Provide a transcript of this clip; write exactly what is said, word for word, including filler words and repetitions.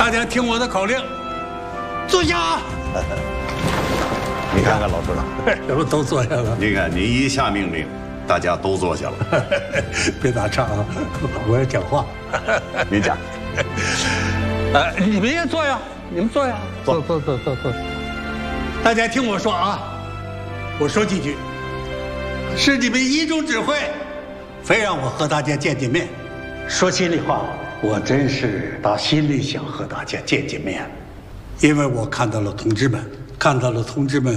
大家听我的口令，坐下。 你看看老首长， 什么都坐下了。 你看你一下命令，大家都坐下了。 别打岔啊，我要讲话。 你讲。 呃，你们也坐呀，你们坐呀，坐坐坐坐坐。大家听我说啊，我说几句，是你们一中指挥，非让我和大家见见面。说心里话，我真是打心里想和大家见见面，因为我看到了同志们，看到了同志们